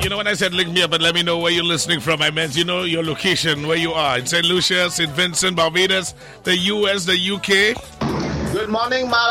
You know, when I said link me up and let me know where you're listening from, I meant, you know, your location, where you are. In St. Lucia, St. Vincent, Barbados, the US, the UK. Good morning, Mal